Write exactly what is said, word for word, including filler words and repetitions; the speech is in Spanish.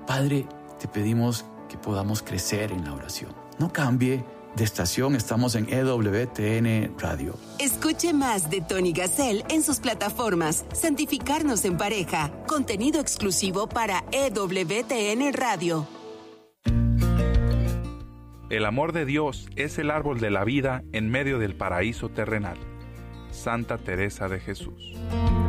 Padre, te pedimos que podamos crecer en la oración. No cambie de estación, estamos en E W T N Radio. Escuche más de Tony Gassel en sus plataformas Santificarnos en Pareja, contenido exclusivo para E W T N Radio. El amor de Dios es el árbol de la vida en medio del paraíso terrenal. Santa Teresa de Jesús.